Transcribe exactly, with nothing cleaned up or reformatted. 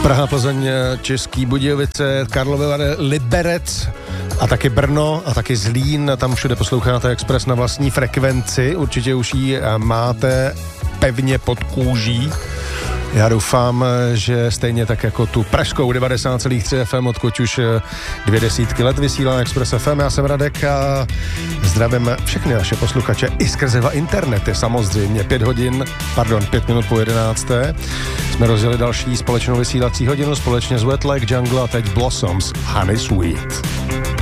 Praha, Plzeň, Český Budějovice, Karlovy Vary, Liberec a taky Brno a taky Zlín. Tam všude posloucháte Express na vlastní frekvenci. Určitě už ji máte pevně pod kůží. Já doufám, že stejně tak jako tu pražskou devadesát celá tři ef em, odkud už dvě desítky let vysílá Express ef em. Já jsem Radek a zdravím všechny naše posluchače i skrze internety samozřejmě. Pět hodin, pardon, pět minut po jedenácté. Jsme rozjeli další společnou vysílací hodinu společně s Wet Like Jungle a teď Blossoms Honey Sweet.